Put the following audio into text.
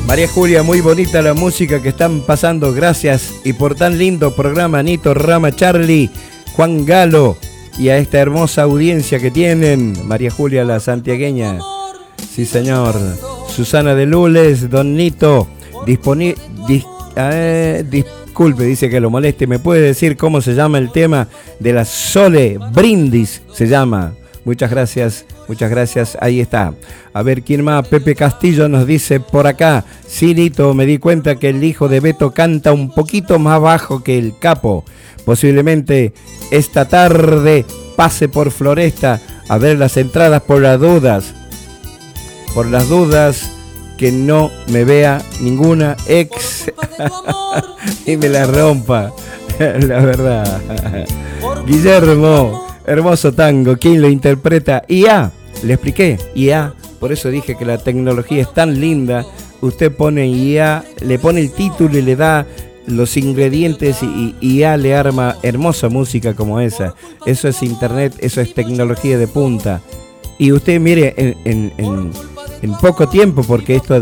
María Julia, muy bonita la música que están pasando, gracias. Y por tan lindo programa, Nito, Rama, Charlie, Juan Galo y a esta hermosa audiencia que tienen. María Julia, la santiagueña. Sí, señor. Susana de Lules, Don Nito, disculpe, dice que lo moleste. ¿Me puede decir cómo se llama el tema de la Sole? Brindis se llama. Muchas gracias, ahí está. A ver, ¿quién más? Pepe Castillo nos dice por acá. Sí, Nito, me di cuenta que el hijo de Beto canta un poquito más bajo que el capo. Posiblemente esta tarde pase por Floresta a ver las entradas por las dudas. Por las dudas que no me vea ninguna ex y me la rompa, la verdad. Guillermo, hermoso tango, ¿quién lo interpreta? IA, le expliqué, IA, por eso dije que la tecnología es tan linda. Usted pone IA, le pone el título y le da los ingredientes y IA le arma hermosa música como esa. Eso es internet, eso es tecnología de punta. Y usted mire, en poco tiempo, porque esto